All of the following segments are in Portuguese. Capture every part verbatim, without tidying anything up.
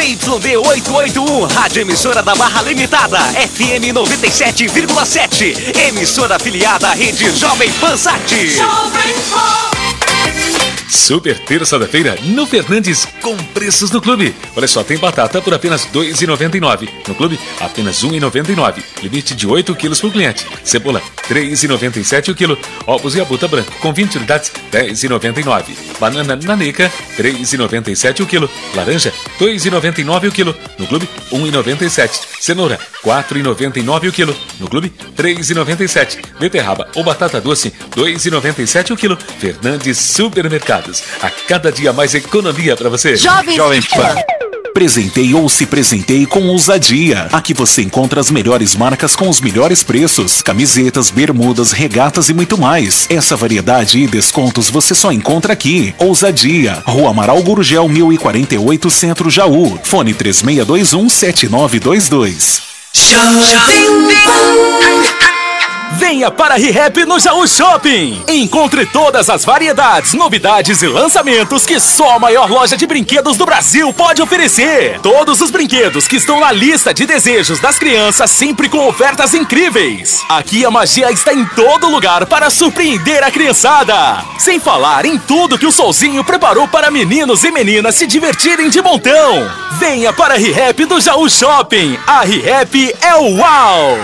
C Y D oitocentos e oitenta e um, rádio emissora da Barra Limitada, F M noventa e sete vírgula sete, emissora afiliada à rede Jovem Pan Sat. Super terça da feira no Fernandes com preços do clube. Olha só, tem batata por apenas dois reais e noventa e nove centavos. No clube, apenas um real e noventa e nove centavos. Limite de oito quilos por cliente. Cebola, três reais e noventa e sete centavos o quilo. Ovos e abuta branco com vinte unidades, dez reais e noventa e nove centavos. Banana nanica, três reais e noventa e sete centavos o quilo. Laranja, dois reais e noventa e nove centavos o quilo. No clube, um real e noventa e sete centavos. Cenoura, quatro reais e noventa e nove centavos o quilo. No clube, três reais e noventa e sete centavos. Beterraba ou batata doce, dois reais e noventa e sete centavos o quilo. Fernandes Supermercados. A cada dia mais economia para você. Jovem, Jovem Pan. Presenteie ou se presenteie com ousadia. Aqui você encontra as melhores marcas com os melhores preços. Camisetas, bermudas, regatas e muito mais. Essa variedade e descontos você só encontra aqui. Ousadia. Rua Amaral Gurgel mil e quarenta e oito, Centro Jaú. Fone três seis dois um, sete nove dois dois. Jovem Pan. Venha para a ReHap no Jaú Shopping. Encontre todas as variedades, novidades e lançamentos que só a maior loja de brinquedos do Brasil pode oferecer. Todos os brinquedos que estão na lista de desejos das crianças, sempre com ofertas incríveis. Aqui a magia está em todo lugar para surpreender a criançada. Sem falar em tudo que o Solzinho preparou para meninos e meninas se divertirem de montão. Venha para a ReHap do Jaú Shopping. A ReHap é o uau!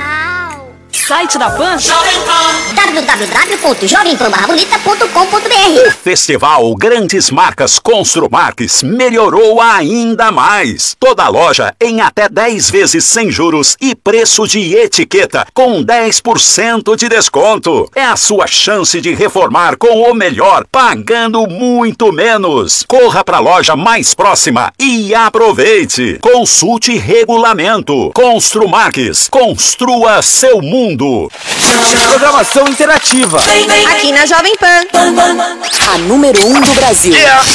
Site da Pan? w w w ponto jovem pan barra bonita ponto com ponto b r. Festival Grandes Marcas Construmarques melhorou ainda mais. Toda loja em até dez vezes sem juros e preço de etiqueta com dez por cento de desconto. É a sua chance de reformar com o melhor, pagando muito menos. Corra para a loja mais próxima e aproveite. Consulte regulamento. Construmarques, construa seu mundo. Programação interativa. Aqui na Jovem Pan. A número um do Brasil.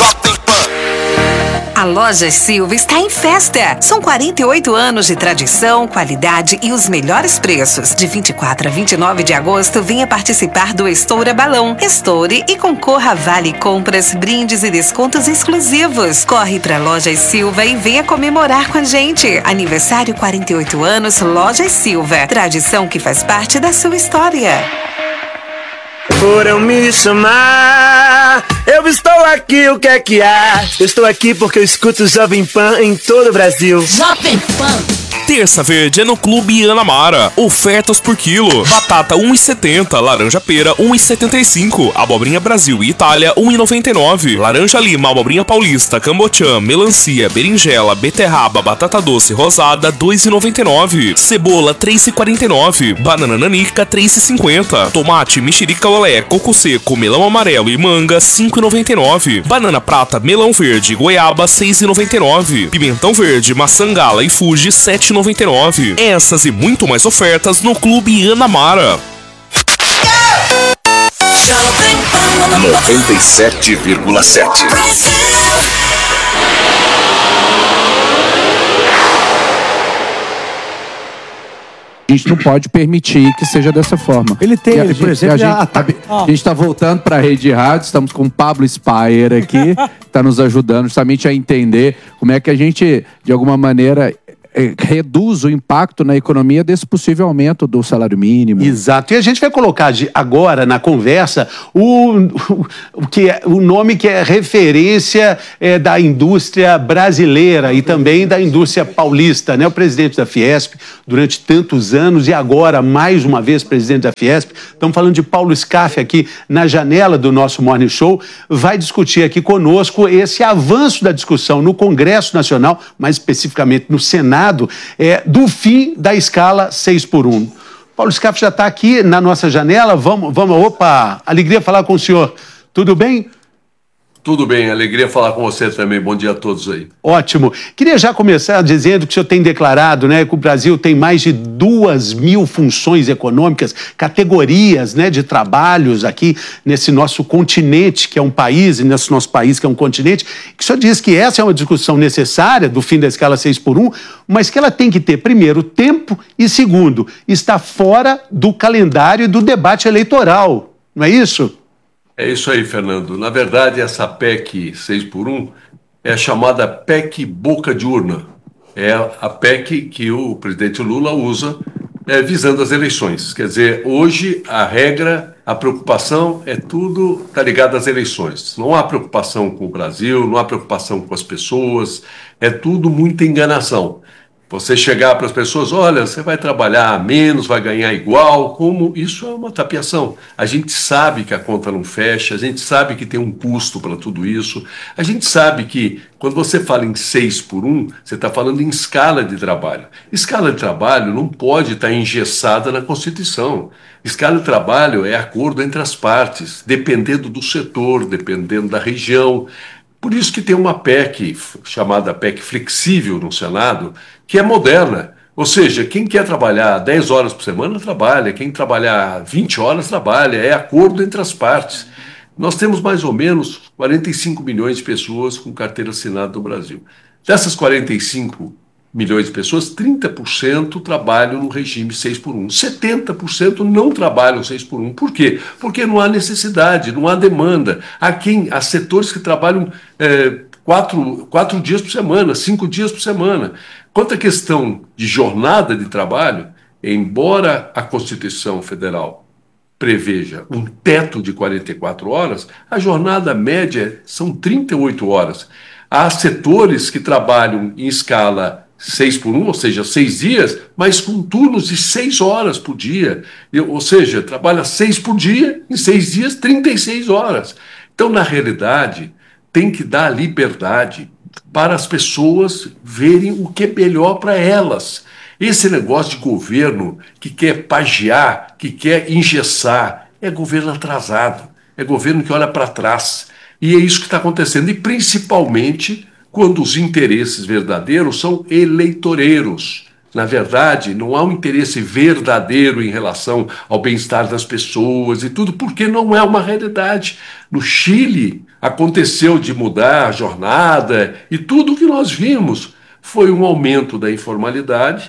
A Loja Silva está em festa. São quarenta e oito anos de tradição, qualidade e os melhores preços. De vinte e quatro a vinte e nove de agosto, venha participar do Estoura Balão. Estoure e concorra a vale compras, brindes e descontos exclusivos. Corre para Loja Silva e venha comemorar com a gente. Aniversário quarenta e oito anos, Loja Silva. Tradição que faz parte da sua história. Foram me chamar, eu estou aqui, o que é que há? Eu estou aqui porque eu escuto Jovem Pan em todo o Brasil. Jovem Pan. Terça verde é no Clube Anamara. Ofertas por quilo. Batata um real e setenta centavos, laranja pera um real e setenta e cinco centavos, abobrinha Brasil e Itália um real e noventa e nove centavos, laranja lima, abobrinha paulista, cambotiã, melancia, berinjela, beterraba, batata doce rosada dois reais e noventa e nove centavos, cebola três reais e quarenta e nove centavos, banana nanica três reais e cinquenta centavos, tomate, mexerica lolé, coco seco, melão amarelo e manga cinco reais e noventa e nove centavos, banana prata, melão verde, goiaba seis reais e noventa e nove centavos, pimentão verde, maçã gala e fuji sete reais e noventa e nove centavos. Essas e muito mais ofertas no Clube Anamara. noventa e sete vírgula sete. A gente não pode permitir que seja dessa forma. Ele tem, a ele, gente, por exemplo, a gente, já... a, a gente está voltando para a Rede Rádio, estamos com o Pablo Spayer aqui, está nos ajudando justamente a entender como é que a gente, de alguma maneira, reduz o impacto na economia desse possível aumento do salário mínimo. Exato. E a gente vai colocar de, agora na conversa o, o, o, que é, o nome que é referência é, da indústria brasileira e também da indústria paulista, né? O presidente da Fiesp durante tantos anos e agora mais uma vez presidente da Fiesp. Estamos falando de Paulo Scaff aqui na janela do nosso Morning Show. Vai discutir aqui conosco esse avanço da discussão no Congresso Nacional, mais especificamente no Senado, É, do fim da escala seis por um. Paulo Scaff já está aqui na nossa janela. Vamos, vamos, opa, alegria falar com o senhor. Tudo bem? Tudo bem, alegria falar com você também. Bom dia a todos aí. Ótimo. Queria já começar dizendo que o senhor tem declarado, né, que o Brasil tem mais de duas mil funções econômicas, categorias, né, de trabalhos aqui nesse nosso continente, que é um país, e nesse nosso país, que é um continente, que o senhor diz que essa é uma discussão necessária do fim da escala seis por um, mas que ela tem que ter, primeiro, tempo e, segundo, está fora do calendário e do debate eleitoral. Não é isso? É isso aí, Fernando. Na verdade, essa P E C seis por um, é a chamada P E C boca de urna. É a P E C que o presidente Lula usa é, visando as eleições. Quer dizer, hoje a regra, a preocupação é tudo tá ligado às eleições. Não há preocupação com o Brasil, não há preocupação com as pessoas, é tudo muita enganação. Você chegar para as pessoas, olha, você vai trabalhar menos, vai ganhar igual, como isso é uma tapeação. A gente sabe que a conta não fecha, a gente sabe que tem um custo para tudo isso, a gente sabe que quando você fala em seis por um, você está falando em escala de trabalho. Escala de trabalho não pode estar engessada na Constituição. Escala de trabalho é acordo entre as partes, dependendo do setor, dependendo da região. Por isso que tem uma P E C, chamada P E C flexível no Senado, que é moderna. Ou seja, quem quer trabalhar dez horas por semana, trabalha. Quem trabalhar vinte horas, trabalha. É acordo entre as partes. Nós temos mais ou menos quarenta e cinco milhões de pessoas com carteira assinada no Brasil. Dessas quarenta e cinco milhões de pessoas, trinta por cento trabalham no regime seis por um. setenta por cento não trabalham seis por um. Por quê? Porque não há necessidade, não há demanda. Há, quem, há setores que trabalham é, quatro, quatro dias por semana, cinco dias por semana. Quanto à questão de jornada de trabalho, embora a Constituição Federal preveja um teto de quarenta e quatro horas, a jornada média são trinta e oito horas. Há setores que trabalham em escala seis por um, ou seja, seis dias, mas com turnos de seis horas por dia. Ou seja, trabalha seis por dia, em seis dias, trinta e seis horas. Então, na realidade, tem que dar liberdade para as pessoas verem o que é melhor para elas. Esse negócio de governo que quer pagiar, que quer engessar, é governo atrasado, é governo que olha para trás. E é isso que está acontecendo, e principalmente quando os interesses verdadeiros são eleitoreiros. Na verdade, não há um interesse verdadeiro em relação ao bem-estar das pessoas e tudo, porque não é uma realidade. No Chile, aconteceu de mudar a jornada e tudo o que nós vimos foi um aumento da informalidade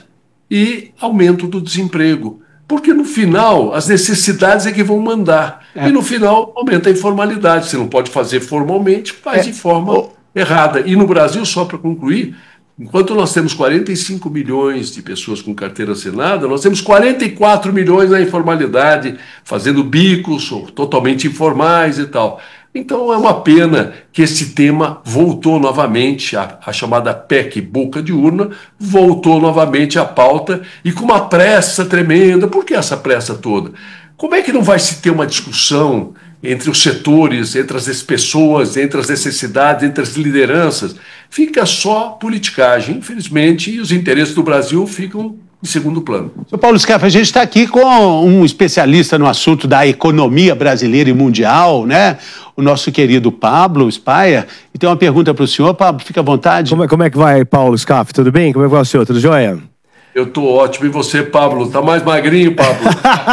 e aumento do desemprego. Porque no final, as necessidades é que vão mandar. É. E no final, aumenta a informalidade. Você não pode fazer formalmente, faz é. de forma oh. errada. E no Brasil, só para concluir, enquanto nós temos quarenta e cinco milhões de pessoas com carteira assinada, nós temos quarenta e quatro milhões na informalidade, fazendo bicos, ou totalmente informais e tal. Então é uma pena que esse tema voltou novamente, a, a chamada P E C boca de urna, voltou novamente à pauta e com uma pressa tremenda. Por que essa pressa toda? Como é que não vai se ter uma discussão entre os setores, entre as pessoas, entre as necessidades, entre as lideranças? Fica só politicagem, infelizmente, e os interesses do Brasil ficam em segundo plano. Senhor Paulo Scaff, a gente está aqui com um especialista no assunto da economia brasileira e mundial, né? O nosso querido Pablo Spaier. E tem uma pergunta para o senhor. Pablo, fica à vontade. Como é, como é que vai, Paulo Scaff? Tudo bem? Como é que vai o senhor? Tudo jóia? Eu estou ótimo. E você, Pablo? Tá mais magrinho, Pablo?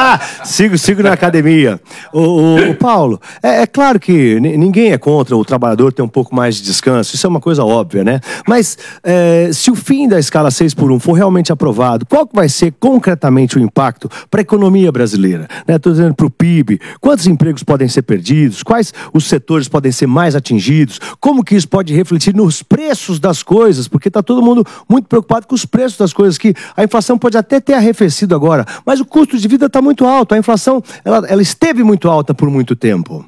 sigo, sigo na academia. O, o, o Paulo, é, é claro que ninguém é contra o trabalhador ter um pouco mais de descanso. Isso é uma coisa óbvia, né? Mas é, se o fim da escala seis por um for realmente aprovado, qual que vai ser concretamente o impacto para a economia brasileira? Estou dizendo para o P I B. Quantos empregos podem ser perdidos? Quais os setores podem ser mais atingidos? Como que isso pode refletir nos preços das coisas? Porque está todo mundo muito preocupado com os preços das coisas, que a inflação pode até ter arrefecido agora, mas o custo de vida está muito alto. A inflação ela, ela esteve muito alta por muito tempo.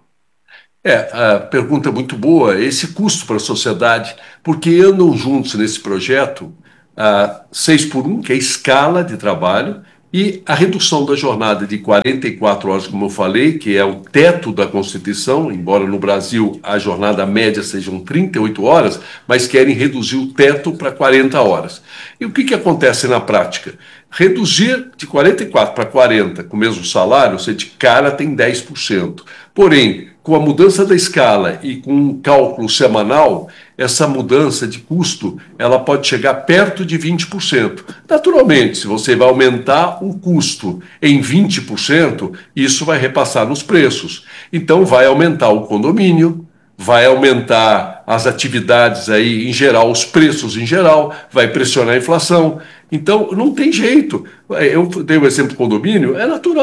É, a pergunta é muito boa. Esse custo para a sociedade, porque andam juntos nesse projeto a seis por um, que é a escala de trabalho, e a redução da jornada de quarenta e quatro horas, como eu falei, que é o teto da Constituição, embora no Brasil a jornada média sejam trinta e oito horas, mas querem reduzir o teto para quarenta horas. E o que, que acontece na prática? Reduzir de quarenta e quatro para quarenta com o mesmo salário, você de cara tem dez por cento. Porém, com a mudança da escala e com um cálculo semanal, essa mudança de custo ela pode chegar perto de vinte por cento. Naturalmente, se você vai aumentar o custo em vinte por cento, isso vai repassar nos preços. Então, vai aumentar o condomínio, vai aumentar as atividades aí em geral, os preços em geral, vai pressionar a inflação. Então, não tem jeito. Eu dei o exemplo do condomínio, é natural.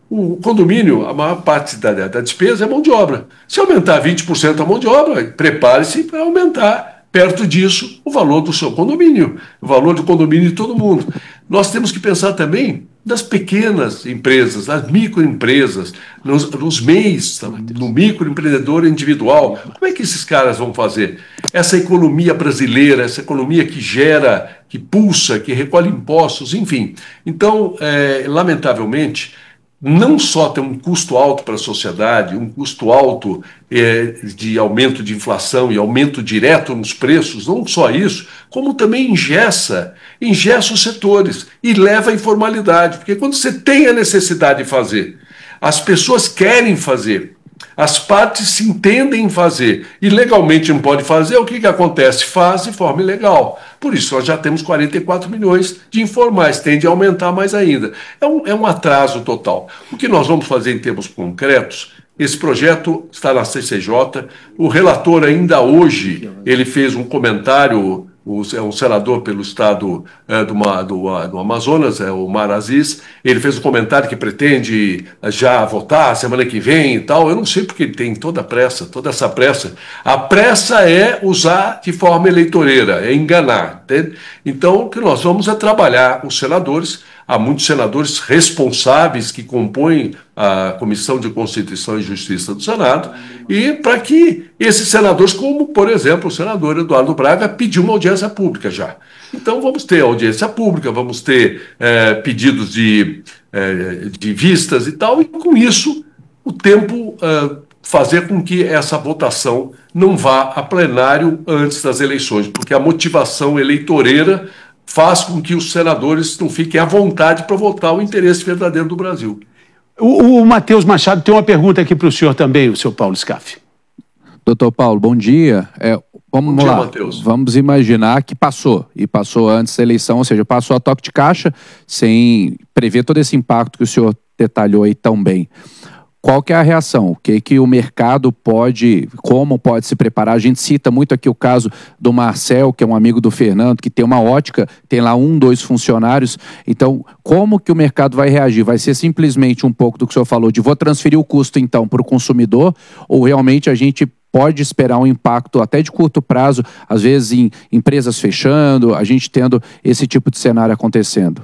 O condomínio, a maior parte da, da despesa é mão de obra. Se aumentar vinte por cento a mão de obra, prepare-se para aumentar perto disso o valor do seu condomínio, o valor do condomínio de todo mundo. Nós temos que pensar também das pequenas empresas, das microempresas, nos, nos M E Is, no microempreendedor individual. Como é que esses caras vão fazer? Essa economia brasileira, essa economia que gera, que pulsa, que recolhe impostos, enfim. Então, é, lamentavelmente, não só tem um custo alto para a sociedade, um custo alto é, de aumento de inflação e aumento direto nos preços, não só isso, como também engessa, engessa os setores e leva à informalidade, porque quando você tem a necessidade de fazer, as pessoas querem fazer, as partes se entendem em fazer e legalmente não pode fazer, o que, que acontece? Faz de forma ilegal. Por isso, nós já temos quarenta e quatro milhões de informais, tende a aumentar mais ainda. É um, é um atraso total. O que nós vamos fazer em termos concretos? Esse projeto está na C C J, o relator ainda hoje, ele fez um comentário, o, é um senador pelo estado é, do, do, do Amazonas, é o Mar Aziz, ele fez um comentário que pretende já votar semana que vem e tal. Eu não sei porque ele tem toda a pressa, toda essa pressa. A pressa é usar de forma eleitoreira, é enganar, entende? Então, o que nós vamos é trabalhar os senadores. Há muitos senadores responsáveis que compõem a Comissão de Constituição e Justiça do Senado, e para que esses senadores, como, por exemplo, o senador Eduardo Braga, pediu uma audiência pública já. Então, vamos ter audiência pública, vamos ter é, pedidos de, é, de vistas e tal, e com isso, o tempo é, fazer com que essa votação não vá a plenário antes das eleições, porque a motivação eleitoreira faz com que os senadores não fiquem à vontade para votar o interesse verdadeiro do Brasil. O, o Matheus Machado tem uma pergunta aqui para o senhor também, o senhor Paulo Scaff. Doutor Paulo, bom dia. É, vamos bom dia, lá. Matheus. Vamos imaginar que passou, e passou antes da eleição, ou seja, passou a toque de caixa, sem prever todo esse impacto que o senhor detalhou aí tão bem. Qual que é a reação? O que, que o mercado pode, como pode se preparar? A gente cita muito aqui o caso do Marcel, que é um amigo do Fernando, que tem uma ótica, tem lá um, dois funcionários. Então, como que o mercado vai reagir? Vai ser simplesmente um pouco do que o senhor falou, de vou transferir o custo, então, para o consumidor, ou realmente a gente pode esperar um impacto até de curto prazo, às vezes em empresas fechando, a gente tendo esse tipo de cenário acontecendo?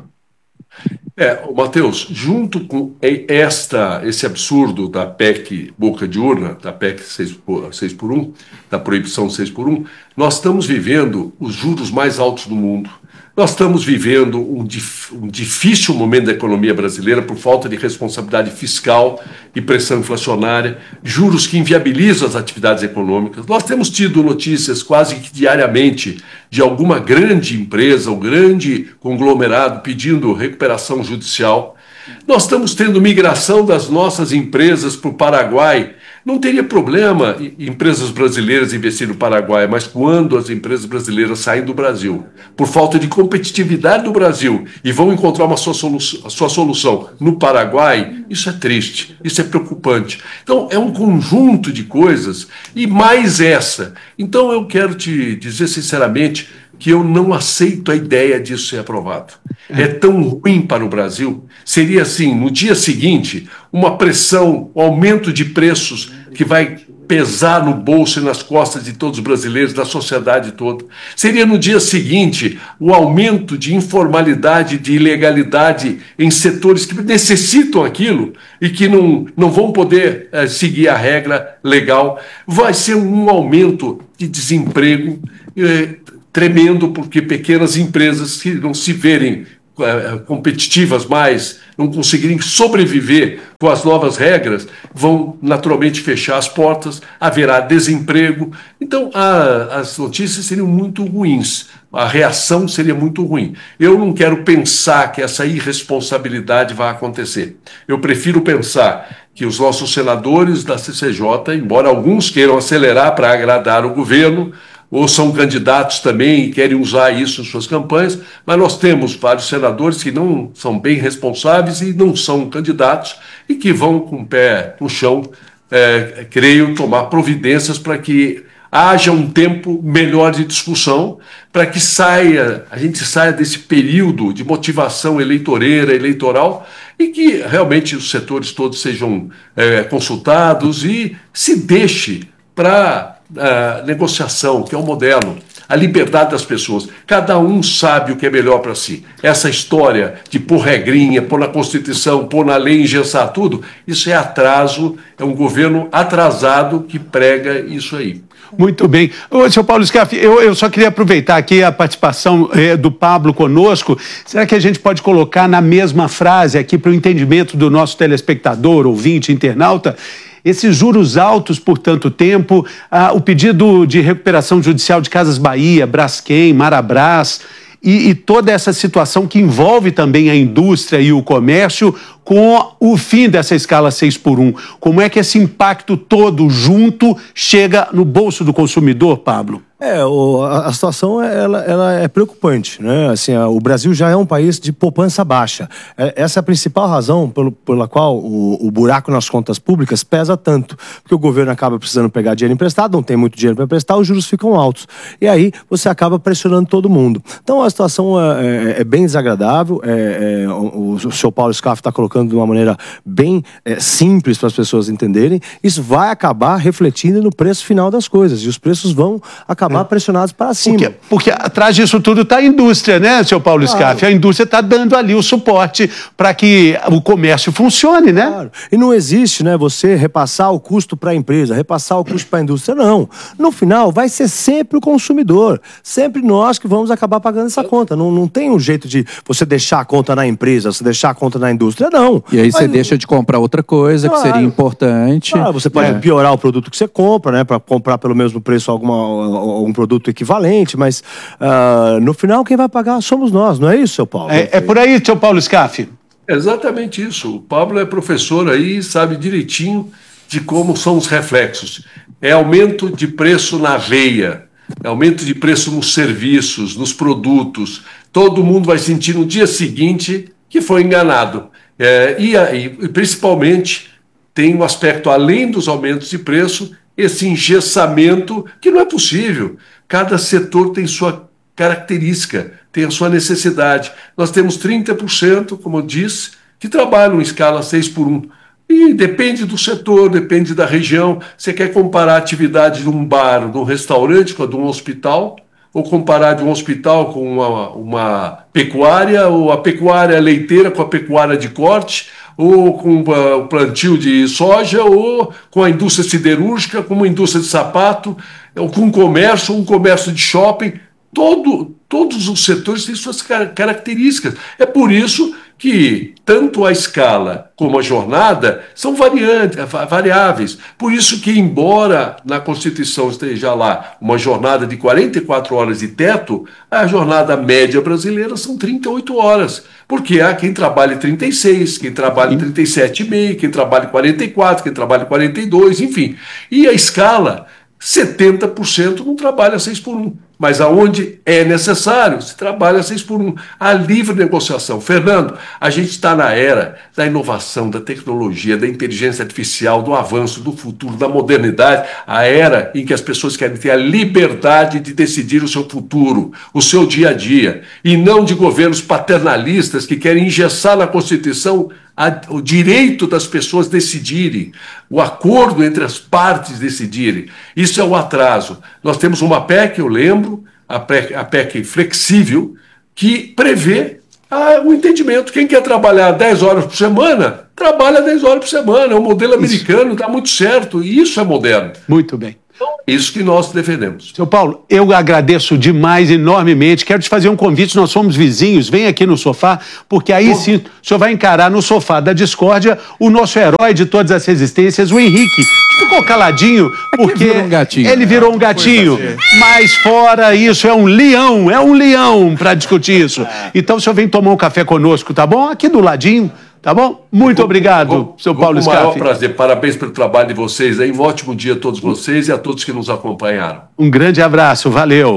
É, Matheus, junto com esta, esse absurdo da P E C boca de urna, da P E C seis por um, da proibição seis por um, nós estamos vivendo os juros mais altos do mundo. Nós estamos vivendo um, dif, um difícil momento da economia brasileira por falta de responsabilidade fiscal e pressão inflacionária, juros que inviabilizam as atividades econômicas. Nós temos tido notícias quase que diariamente de alguma grande empresa, ou grande conglomerado pedindo recuperação judicial. Nós estamos tendo migração das nossas empresas para o Paraguai. Não teria problema empresas brasileiras investirem no Paraguai, mas quando as empresas brasileiras saem do Brasil, por falta de competitividade do Brasil, e vão encontrar uma sua solução, a sua solução no Paraguai, isso é triste, isso é preocupante. Então, é um conjunto de coisas, e mais essa. Então, eu quero te dizer sinceramente que eu não aceito a ideia disso ser aprovado. É tão ruim para o Brasil. Seria assim, no dia seguinte, uma pressão, um aumento de preços que vai pesar no bolso e nas costas de todos os brasileiros, da sociedade toda. Seria no dia seguinte o aumento de informalidade, de ilegalidade em setores que necessitam aquilo e que não, não vão poder eh, seguir a regra legal. Vai ser um aumento de desemprego eh, tremendo, porque pequenas empresas que não se verem uh, competitivas mais, não conseguirem sobreviver com as novas regras, vão naturalmente fechar as portas, haverá desemprego. Então, a, as notícias seriam muito ruins, a reação seria muito ruim. Eu não quero pensar que essa irresponsabilidade vai acontecer. Eu prefiro pensar que os nossos senadores da C C J, embora alguns queiram acelerar para agradar o governo, ou são candidatos também e querem usar isso em suas campanhas, mas nós temos vários senadores que não são bem responsáveis e não são candidatos e que vão com o pé no chão, é, creio, tomar providências para que haja um tempo melhor de discussão para que saia, a gente saia desse período de motivação eleitoreira, eleitoral, e que realmente os setores todos sejam é, consultados e se deixe para a negociação, que é o modelo, a liberdade das pessoas. Cada um sabe o que é melhor para si. Essa história de pôr regrinha, pôr na Constituição, pôr na lei, engessar tudo, isso é atraso, é um governo atrasado que prega isso aí. Muito bem. Ô, senhor Paulo Scaff, eu, eu só queria aproveitar aqui a participação eh, do Pablo conosco. Será que a gente pode colocar na mesma frase aqui para o entendimento do nosso telespectador, ouvinte, internauta, esses juros altos por tanto tempo, ah, o pedido de recuperação judicial de Casas Bahia, Braskem, Marabras e, e toda essa situação que envolve também a indústria e o comércio com o fim dessa escala seis por um. Como é que esse impacto todo junto chega no bolso do consumidor, Pablo? É, o, a, a situação ela, ela é preocupante, né? Assim, a, o Brasil já é um país de poupança baixa. É, essa é a principal razão pelo, pela qual o, o buraco nas contas públicas pesa tanto. Porque o governo acaba precisando pegar dinheiro emprestado, não tem muito dinheiro para emprestar, os juros ficam altos. E aí você acaba pressionando todo mundo. Então a situação é, é, é bem desagradável. É, é, o, o senhor Paulo Scaff está colocando de uma maneira bem é, simples para as pessoas entenderem. Isso vai acabar refletindo no preço final das coisas. E os preços vão acabar acabar pressionados para cima. Porque, porque atrás disso tudo está a indústria, né, senhor Paulo claro. Scaff? A indústria está dando ali o suporte para que o comércio funcione, né? Claro. E não existe, né, você repassar o custo para a empresa, repassar o custo para a indústria, não. No final, vai ser sempre o consumidor. Sempre nós que vamos acabar pagando essa conta. Não, não tem um jeito de você deixar a conta na empresa, você deixar a conta na indústria, não. E aí Mas... você deixa de comprar outra coisa claro. que seria importante. Claro, você pode é. piorar o produto que você compra, né, para comprar pelo mesmo preço alguma um produto equivalente, mas uh, no final quem vai pagar somos nós, não é isso, seu Paulo? É, é por aí, seu Paulo Scaff? É exatamente isso. O Pablo é professor aí, sabe direitinho de como são os reflexos. É aumento de preço na veia, é aumento de preço nos serviços, nos produtos. Todo mundo vai sentir no dia seguinte que foi enganado. É, e, aí, principalmente, tem um aspecto, além dos aumentos de preço, esse engessamento que não é possível. Cada setor tem sua característica, tem a sua necessidade. Nós temos trinta por cento, como eu disse, que trabalham em escala seis por um. E depende do setor, depende da região. Você quer comparar a atividade de um bar, de um restaurante com a de um hospital, ou comparar de um hospital com uma, uma pecuária, ou a pecuária leiteira com a pecuária de corte, ou com uh, o plantio de soja, ou com a indústria siderúrgica, com uma indústria de sapato, ou com um comércio, um comércio de shopping. Todo, todos os setores têm suas car características. É por isso que tanto a escala como a jornada são variantes, variáveis. Por isso que, embora na Constituição esteja lá uma jornada de quarenta e quatro horas de teto, a jornada média brasileira são trinta e oito horas. Porque há quem trabalhe trinta e seis, quem trabalhe trinta e sete e meio, quem trabalhe quarenta e quatro, quem trabalhe quarenta e dois, enfim. E a escala, setenta por cento não trabalha seis por um. Mas aonde é necessário, se trabalha seis por um. A livre negociação. Fernando, a gente está na era da inovação, da tecnologia, da inteligência artificial, do avanço, do futuro, da modernidade. A era em que as pessoas querem ter a liberdade de decidir o seu futuro, o seu dia a dia. E não de governos paternalistas que querem engessar na Constituição a, o direito das pessoas decidirem, o acordo entre as partes decidirem. Isso é o atraso. Nós temos uma P E C, eu lembro, a P E C, a P E C flexível, que prevê ah, o entendimento. Quem quer trabalhar dez horas por semana, trabalha dez horas por semana. É um modelo americano, dá muito certo, e isso é moderno. Muito bem. Isso que nós defendemos. Seu Paulo, eu agradeço demais, enormemente. Quero te fazer um convite, nós somos vizinhos, vem aqui no sofá, porque aí sim o senhor vai encarar no sofá da discórdia o nosso herói de todas as resistências, o Henrique, que ficou caladinho porque virou um gatinho. ele virou um gatinho. Mas fora isso, é um leão, é um leão para discutir isso. Então o senhor vem tomar um café conosco, tá bom? Aqui do ladinho. Tá bom? Muito vou, obrigado, vou, seu Paulo Scaff. Com o maior prazer. Parabéns pelo trabalho de vocês aí. Um ótimo dia a todos vocês e a todos que nos acompanharam. Um grande abraço. Valeu.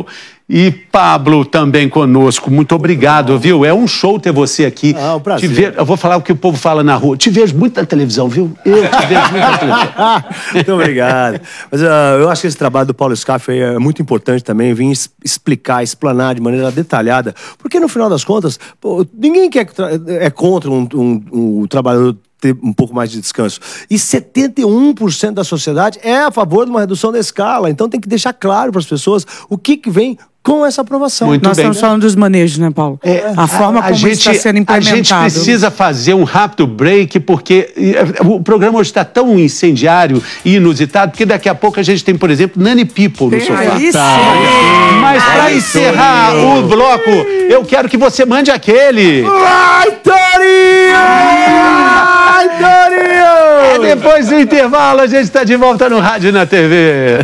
E Pablo também conosco, muito obrigado, viu? É um show ter você aqui. Ah, um prazer. Te ver, eu vou falar o que o povo fala na rua. Te vejo muito na televisão, viu? Eu te vejo muito na televisão. Muito obrigado. Mas uh, eu acho que esse trabalho do Paulo Scaff é muito importante também, vir es- explicar, explanar de maneira detalhada, porque no final das contas, pô, ninguém quer, é contra um, um, um trabalhador ter um pouco mais de descanso. E setenta e um por cento da sociedade é a favor de uma redução da escala. Então tem que deixar claro para as pessoas o que, que vem com essa aprovação. Muito Nós bem. estamos falando dos manejos, né, Paulo? É, a forma como gente, isso está sendo a implementado. gente precisa fazer um rápido break, porque eh, o programa hoje está tão incendiário e inusitado, porque daqui a pouco a gente tem, por exemplo, Nani People no sofá. Aí sim. Mas para encerrar o bloco, eu quero que você mande aquele. Ai, Torinho! Ai, Torinho! É depois do intervalo, a gente está de volta no rádio e na T V.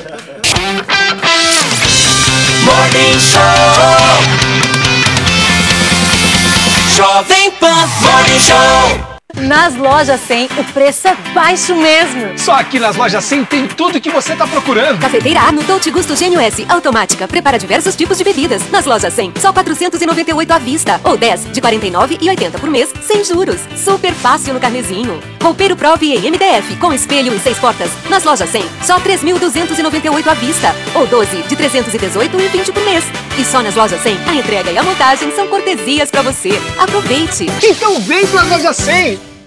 Morning Show. Jovem Pan Morning Show. Nas lojas cem, o preço é baixo mesmo. Só aqui nas lojas cem tem tudo que você tá procurando. Cafeteira A no Dolce Gusto Gênio S, automática, prepara diversos tipos de bebidas. Nas lojas cem, só quatrocentos e noventa e oito à vista. Ou dez, de quarenta e nove reais e oitenta por mês, sem juros. Super fácil no carnezinho. Roupeiro Prove em M D F, com espelho e seis portas. Nas lojas cem, só três mil duzentos e noventa e oito à vista. Ou doze, de trezentos e dezoito reais e vinte por mês. E só nas lojas cem, a entrega e a montagem são cortesias pra você. Aproveite! Então vem pras lojas cem!